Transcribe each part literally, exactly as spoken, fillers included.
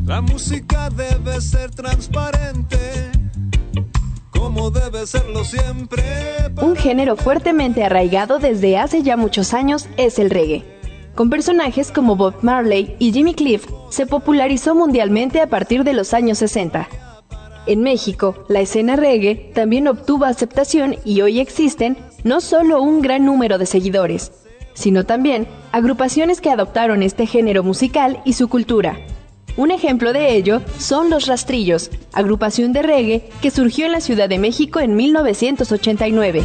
La música debe ser transparente, como debe serlo siempre. Un género fuertemente arraigado desde hace ya muchos años es el reggae. Con personajes como Bob Marley y Jimmy Cliff, se popularizó mundialmente a partir de los años sesenta. En México, la escena reggae también obtuvo aceptación y hoy existen no solo un gran número de seguidores, sino también agrupaciones que adoptaron este género musical y su cultura. Un ejemplo de ello son Los Rastrillos, agrupación de reggae que surgió en la Ciudad de México en mil novecientos ochenta y nueve.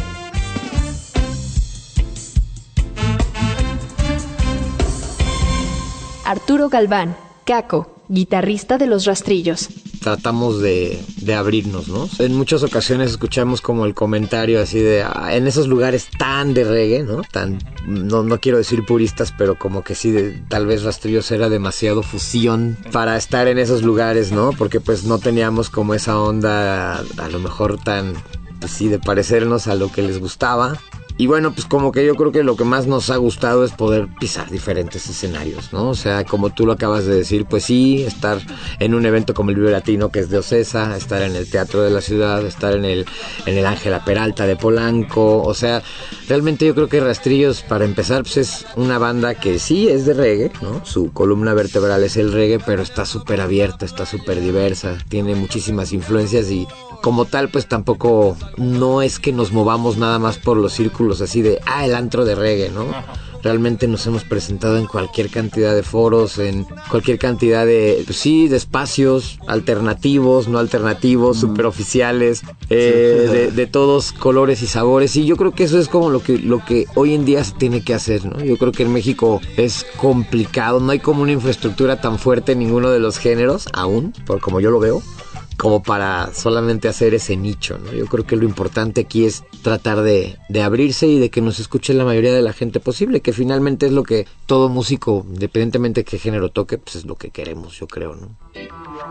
Arturo Galván, Caco, guitarrista de Los Rastrillos. Tratamos de, de abrirnos, ¿no? En muchas ocasiones escuchamos como el comentario así de, ah, en esos lugares tan de reggae, ¿no? Tan, no, no quiero decir puristas, pero como que sí, de, tal vez Rastrillos era demasiado fusión para estar en esos lugares, ¿no? Porque pues no teníamos como esa onda, a lo mejor tan, pues sí, de parecernos a lo que les gustaba. Y bueno, pues como que yo creo que lo que más nos ha gustado es poder pisar diferentes escenarios, ¿no? O sea, como tú lo acabas de decir, pues sí, estar en un evento como el Vive Latino, que es de Ocesa, estar en el Teatro de la Ciudad, estar en el en el Ángela Peralta de Polanco. O sea, realmente yo creo que Rastrillos, para empezar, pues es una banda que sí es de reggae, ¿no? Su columna vertebral es el reggae, pero está súper abierta, está súper diversa, tiene muchísimas influencias y como tal, pues tampoco no es que nos movamos nada más por los círculos así de, ah, el antro de reggae, ¿no? Realmente nos hemos presentado en cualquier cantidad de foros, en cualquier cantidad de, pues sí, de espacios alternativos, no alternativos, superoficiales, eh, de, de todos colores y sabores. Y yo creo que eso es como lo que, lo que hoy en día se tiene que hacer, ¿no? Yo creo que en México es complicado, no hay como una infraestructura tan fuerte en ninguno de los géneros, aún, por como yo lo veo, como para solamente hacer ese nicho, ¿no? Yo creo que lo importante aquí es tratar de, de abrirse y de que nos escuche la mayoría de la gente posible, que finalmente es lo que todo músico, independientemente de qué género toque, pues es lo que queremos, yo creo, ¿no?